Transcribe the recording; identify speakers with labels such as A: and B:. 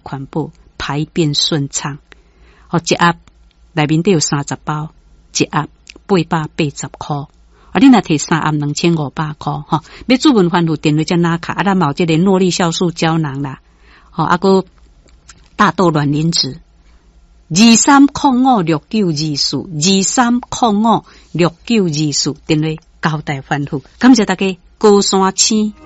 A: 环保，排便顺畅。一盒内面都有30包，一盒880块。你若摕3盒2500块，要主文番薯电话才拿卡，咱嘛有这个诺丽酵素胶囊啦，还大豆卵磷脂，23056924，23056924，电话交代番薯，感谢大家高山青。